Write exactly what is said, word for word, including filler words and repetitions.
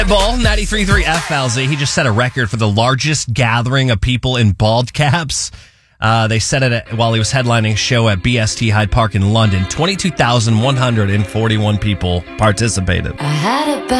Ball, ninety-three point three F L Z. He just set a record for the largest gathering of people in bald caps. Uh, they set it at, while he was headlining a show at B S T Hyde Park in London. twenty-two thousand one hundred forty-one people participated. I had a